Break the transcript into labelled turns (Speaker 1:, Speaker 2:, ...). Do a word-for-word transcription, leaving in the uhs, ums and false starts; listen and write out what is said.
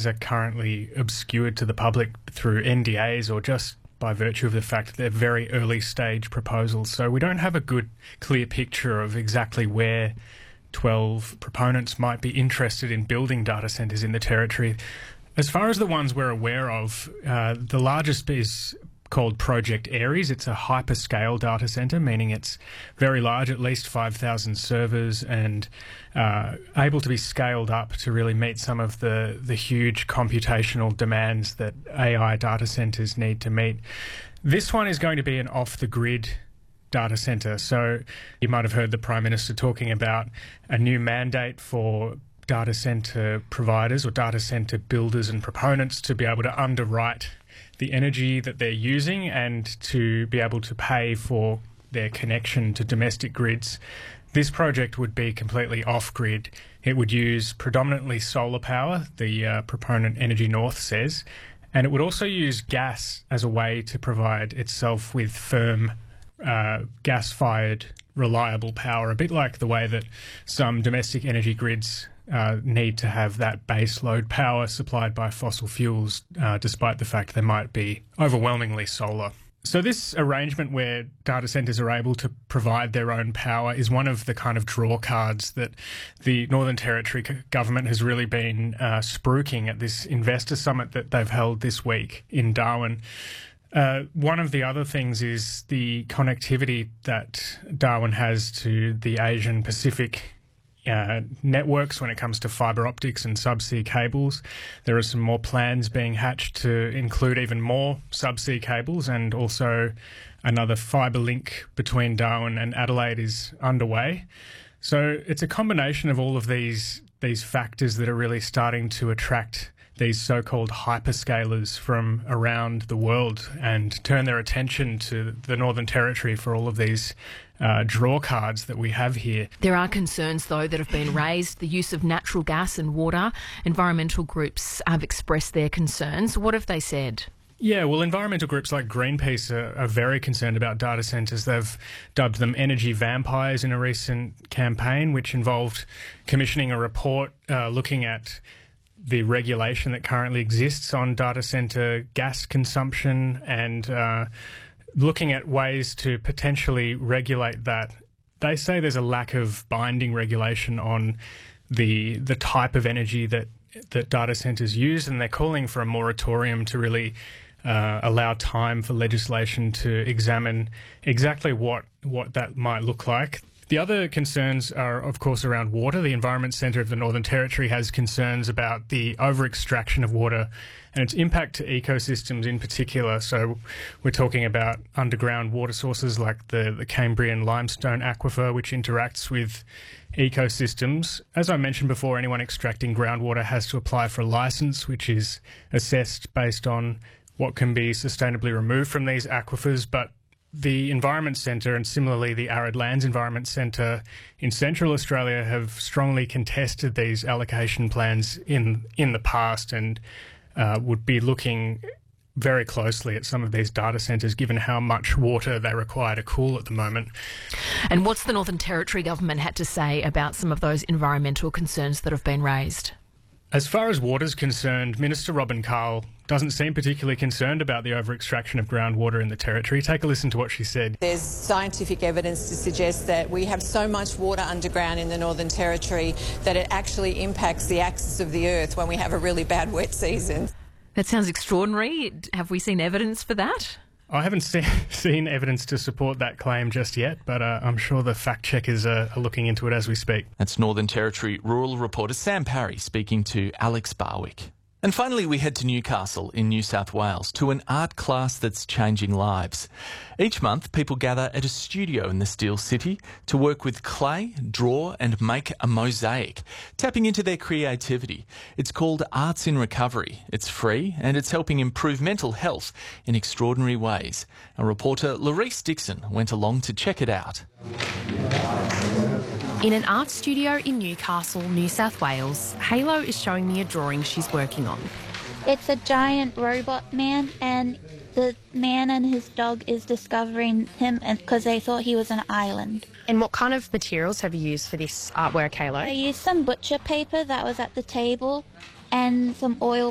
Speaker 1: centres are currently obscured to the public through N D As or just by virtue of the fact that they're very early stage proposals. So we don't have a good, clear picture of exactly where twelve proponents might be interested in building data centres in the territory. As far as the ones we're aware of, uh, the largest is called Project Ares. It's a hyperscale data centre, meaning it's very large, at least five thousand servers, and uh, able to be scaled up to really meet some of the, the huge computational demands that A I data centres need to meet. This one is going to be an off-the-grid data centre. So you might have heard the Prime Minister talking about a new mandate for data centre providers or data centre builders and proponents to be able to underwrite the energy that they're using and to be able to pay for their connection to domestic grids. This project would be completely off-grid. It would use predominantly solar power, the uh, proponent Energy North says, and it would also use gas as a way to provide itself with firm uh, gas-fired reliable power, a bit like the way that some domestic energy grids Uh, need to have that base load power supplied by fossil fuels, uh, despite the fact they might be overwhelmingly solar. So this arrangement where data centres are able to provide their own power is one of the kind of draw cards that the Northern Territory government has really been uh, spruiking at this investor summit that they've held this week in Darwin. Uh, one of the other things is the connectivity that Darwin has to the Asian Pacific Uh, networks when it comes to fibre optics and subsea cables. There are some more plans being hatched to include even more subsea cables, and also another fibre link between Darwin and Adelaide is underway. So it's a combination of all of these these factors that are really starting to attract these so-called hyperscalers from around the world and turn their attention to the Northern Territory for all of these uh, draw cards that we have here.
Speaker 2: There are concerns, though, that have been raised. The use of natural gas and water. Environmental groups have expressed their concerns. What have they said?
Speaker 1: Yeah, well, environmental groups like Greenpeace are, are very concerned about data centres. They've dubbed them energy vampires in a recent campaign, which involved commissioning a report uh, looking at the regulation that currently exists on data centre gas consumption and uh, looking at ways to potentially regulate that. They say there's a lack of binding regulation on the the type of energy that, that data centres use, and they're calling for a moratorium to really uh, allow time for legislation to examine exactly what, what that might look like. The other concerns are, of course, around water. The Environment Centre of the Northern Territory has concerns about the over-extraction of water and its impact to ecosystems in particular. So we're talking about underground water sources like the, the Cambrian limestone aquifer, which interacts with ecosystems. As I mentioned before, anyone extracting groundwater has to apply for a licence, which is assessed based on what can be sustainably removed from these aquifers, but the Environment Centre and similarly the Arid Lands Environment Centre in Central Australia have strongly contested these allocation plans in in the past and uh, would be looking very closely at some of these data centres given how much water they require to cool at the moment.
Speaker 2: And what's the Northern Territory government had to say about some of those environmental concerns that have been raised?
Speaker 1: As far as water's concerned, Minister Robin Carl doesn't seem particularly concerned about the over-extraction of groundwater in the Territory. Take a listen to what she said.
Speaker 3: There's scientific evidence to suggest that we have so much water underground in the Northern Territory that it actually impacts the axis of the earth when we have a really bad wet season.
Speaker 2: That sounds extraordinary. Have we seen evidence for that?
Speaker 1: I haven't see, seen evidence to support that claim just yet, but uh, I'm sure the fact-checkers are, are looking into it as we speak.
Speaker 4: That's Northern Territory rural reporter Sam Parry speaking to Alex Barwick. And finally, we head to Newcastle in New South Wales to an art class that's changing lives. Each month, people gather at a studio in the Steel City to work with clay, draw and make a mosaic, tapping into their creativity. It's called Arts in Recovery. It's free and it's helping improve mental health in extraordinary ways. Our reporter Larice Dixon went along to check it out.
Speaker 5: In an art studio in Newcastle, New South Wales, Halo is showing me a drawing she's working on.
Speaker 6: It's a giant robot man, and the man and his dog is discovering him because they thought he was an island.
Speaker 5: And what kind of materials have you used for this artwork, Halo?
Speaker 6: I used some butcher paper that was at the table and some oil